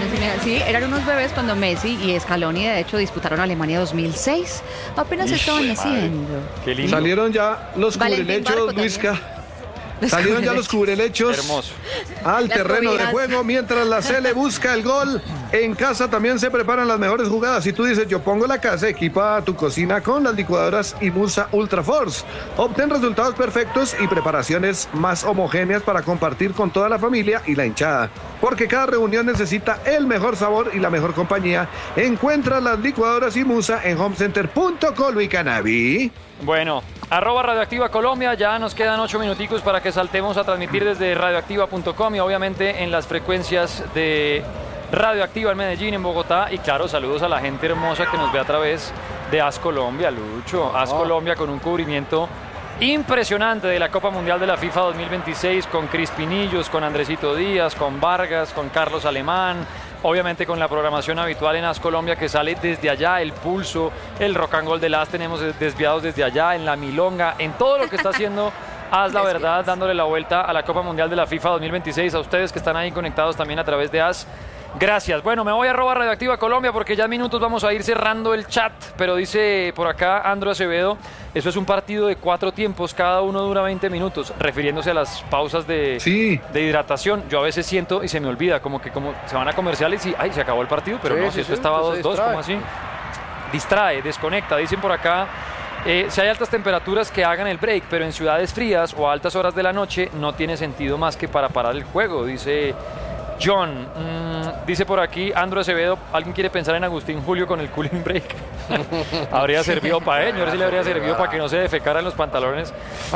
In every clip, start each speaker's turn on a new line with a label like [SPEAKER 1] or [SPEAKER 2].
[SPEAKER 1] Sí, eran unos bebés cuando Messi y Scaloni de hecho disputaron Alemania 2006. Apenas estaban naciendo.
[SPEAKER 2] Qué lindo.
[SPEAKER 3] Salieron ya los cubrelechos, Luisca. Salieron ya los cubrelechos
[SPEAKER 2] Hermoso.
[SPEAKER 3] al
[SPEAKER 1] Las
[SPEAKER 3] terreno de
[SPEAKER 1] cobijas.
[SPEAKER 3] juego mientras la Sele busca el gol. En casa también se preparan las mejores jugadas. Si tú dices, yo pongo la casa, equipa tu cocina con las licuadoras Imusa Ultra Force. Obtén resultados perfectos y preparaciones más homogéneas para compartir con toda la familia y la hinchada. Porque cada reunión necesita el mejor sabor y la mejor compañía. Encuentra las licuadoras Imusa en homecenter.com. Luis Canavi.
[SPEAKER 2] Bueno, @Radioactiva Colombia, ya nos quedan 8 minuticos para que saltemos a transmitir desde radioactiva.com y obviamente en las frecuencias de Radioactiva en Medellín, en Bogotá. Y claro, saludos a la gente hermosa que nos ve a través de AS Colombia, Lucho. AS Colombia con un cubrimiento impresionante de la Copa Mundial de la FIFA 2026 con Crispinillos, con Andresito Díaz, con Vargas, con Carlos Alemán. Obviamente con la programación habitual en AS Colombia que sale desde allá, el pulso, el rock and roll de AS tenemos desviados desde allá, en la milonga, en todo lo que está haciendo AS La Verdad, dándole la vuelta a la Copa Mundial de la FIFA 2026. A ustedes que están ahí conectados también a través de AS. Gracias. Bueno, me voy a Radioactiva Colombia porque ya en minutos vamos a ir cerrando el chat, pero dice por acá Andro Acevedo, eso es un partido de 4 tiempos, cada uno dura 20 minutos, refiriéndose a las pausas de hidratación. Yo a veces siento y se me olvida, como se van a comerciales y ¡ay! Se acabó el partido, pero no, si esto estaba 2-2, ¿cómo así? Distrae, desconecta, dicen por acá. Si hay altas temperaturas que hagan el break, pero en ciudades frías o a altas horas de la noche no tiene sentido más que para parar el juego, dice John. Dice por aquí Andro Acevedo, ¿alguien quiere pensar en Agustín Julio con el cooling break? Habría servido para él, a ver si le habría servido para que no se defecara en los pantalones.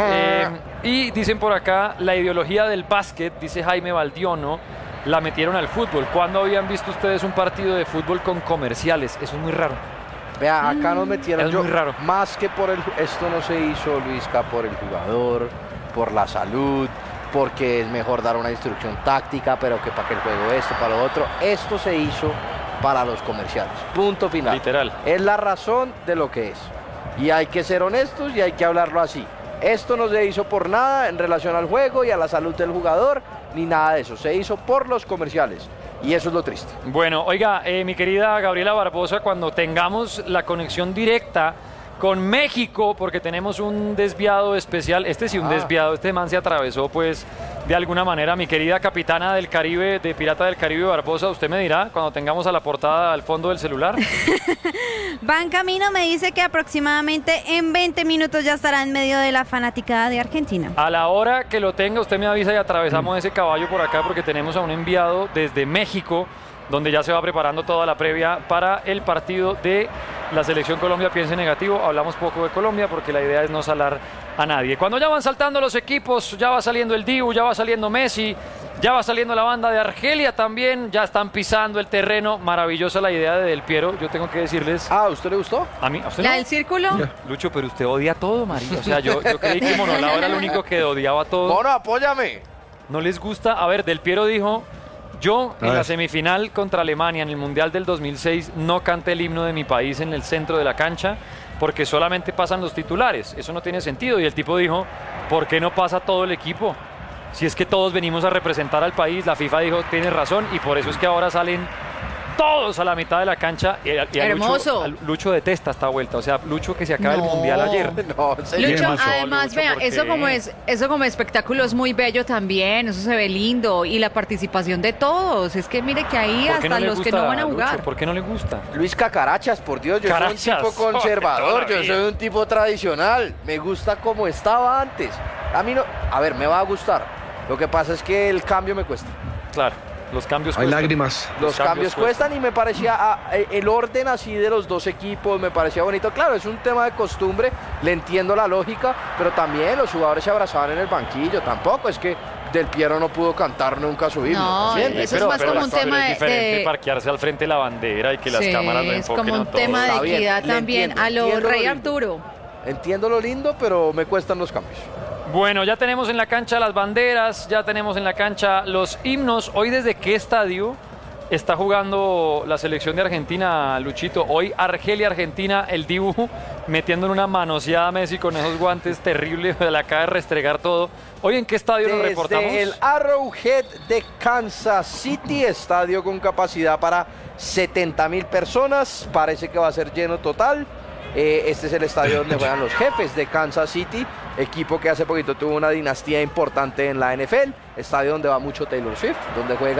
[SPEAKER 2] Y dicen por acá, la ideología del básquet, dice Jaime Valdiono, la metieron al fútbol. ¿Cuándo habían visto ustedes un partido de fútbol con comerciales? Eso es muy raro.
[SPEAKER 4] Vea, acá nos metieron.
[SPEAKER 2] Es muy raro.
[SPEAKER 4] Más que por esto no se hizo, Luisca, por el jugador, por la salud, porque es mejor dar una instrucción táctica, pero que para que el juego esto, para lo otro. Esto se hizo para los comerciales. Punto final.
[SPEAKER 2] Literal.
[SPEAKER 4] Es la razón de lo que es. Y hay que ser honestos y hay que hablarlo así. Esto no se hizo por nada en relación al juego y a la salud del jugador, ni nada de eso. Se hizo por los comerciales. Y eso es lo triste.
[SPEAKER 2] Bueno, oiga, mi querida Gabriela Barbosa, cuando tengamos la conexión directa con México, porque tenemos un desviado especial, un desviado, este man se atravesó pues de alguna manera. Mi querida capitana del Caribe, de Pirata del Caribe Barbosa, usted me dirá cuando tengamos a la portada al fondo del celular.
[SPEAKER 5] Van Camino me dice que aproximadamente en 20 minutos ya estará en medio de la fanaticada de Argentina.
[SPEAKER 2] A la hora que lo tenga, usted me avisa y atravesamos ese caballo por acá porque tenemos a un enviado desde México, donde ya se va preparando toda la previa para el partido de la Selección Colombia. Piense negativo, hablamos poco de Colombia porque la idea es no salar a nadie. Cuando ya van saltando los equipos, ya va saliendo el Dibu, ya va saliendo Messi, ya va saliendo la banda de Argelia también, ya están pisando el terreno. Maravillosa la idea de Del Piero, yo tengo que decirles.
[SPEAKER 4] ¿A usted le gustó?
[SPEAKER 2] A mí, ¿a usted
[SPEAKER 1] ¿La
[SPEAKER 2] no?
[SPEAKER 1] del círculo?
[SPEAKER 2] Lucho, pero usted odia todo, María. O sea, yo creí que Monolao era el único que odiaba todo.
[SPEAKER 4] Mono, apóyame.
[SPEAKER 2] ¿No les gusta? A ver, Del Piero dijo: yo en la semifinal contra Alemania en el Mundial del 2006 no canté el himno de mi país en el centro de la cancha porque solamente pasan los titulares. Eso no tiene sentido. Y el tipo dijo, ¿por qué no pasa todo el equipo? Si es que todos venimos a representar al país. La FIFA dijo, tienes razón, y por eso es que ahora salen todos a la mitad de la cancha. Y
[SPEAKER 1] Hermoso.
[SPEAKER 2] Lucho detesta esta vuelta. O sea, Lucho que se acaba el Mundial ayer.
[SPEAKER 4] No,
[SPEAKER 1] Lucho,
[SPEAKER 2] pasó,
[SPEAKER 1] además,
[SPEAKER 2] Lucho?
[SPEAKER 1] vea,
[SPEAKER 2] ¿Por
[SPEAKER 1] eso como espectáculo es muy bello también, eso se ve lindo, y la participación de todos, es que mire que ahí
[SPEAKER 2] ¿Por qué
[SPEAKER 1] hasta
[SPEAKER 2] le
[SPEAKER 1] los que
[SPEAKER 2] gusta,
[SPEAKER 1] no van a jugar.
[SPEAKER 2] Lucho? ¿Por qué no le gusta?
[SPEAKER 4] Luis Cacarachas, por Dios, yo soy un tipo conservador, yo soy un tipo tradicional. Me gusta como estaba antes. A mí no, a ver, me va a gustar. Lo que pasa es que el cambio me cuesta.
[SPEAKER 2] Claro, los cambios
[SPEAKER 3] Hay
[SPEAKER 2] cuestan.
[SPEAKER 3] lágrimas.
[SPEAKER 4] Los cambios cuestan y me parecía el orden así de los dos equipos me parecía bonito. Claro, es un tema de costumbre, le entiendo la lógica, pero también los jugadores se abrazaban en el banquillo. Tampoco es que Del Piero no pudo cantar nunca su himno.
[SPEAKER 1] No,
[SPEAKER 4] ¿entiendes?
[SPEAKER 1] eso es más como un tema
[SPEAKER 2] es diferente
[SPEAKER 1] de
[SPEAKER 2] parquearse al frente de la bandera y que las
[SPEAKER 1] sí,
[SPEAKER 2] cámaras lo
[SPEAKER 1] es
[SPEAKER 2] enfoquen
[SPEAKER 1] como
[SPEAKER 2] a
[SPEAKER 1] un
[SPEAKER 2] todos.
[SPEAKER 1] tema de
[SPEAKER 4] Está bien,
[SPEAKER 1] equidad
[SPEAKER 4] le
[SPEAKER 1] también,
[SPEAKER 4] entiendo,
[SPEAKER 1] a lo
[SPEAKER 4] entiendo
[SPEAKER 1] Rey
[SPEAKER 4] lo lindo.
[SPEAKER 1] Arturo.
[SPEAKER 4] Entiendo lo lindo, pero me cuestan los cambios.
[SPEAKER 2] Bueno, ya tenemos en la cancha las banderas, ya tenemos en la cancha los himnos. Hoy, ¿desde qué estadio está jugando la selección de Argentina, Luchito? Hoy Argelia, Argentina, el Dibu metiéndole una manoseada a Messi con esos guantes terribles, le acaba de restregar todo. Hoy, ¿en qué estadio nos reportamos?
[SPEAKER 4] Desde el Arrowhead de Kansas City, estadio con capacidad para 70,000 personas, parece que va a ser lleno total. Este es el estadio donde juegan los Jefes de Kansas City, equipo que hace poquito tuvo una dinastía importante en la NFL, estadio donde va mucho Taylor Swift, donde juega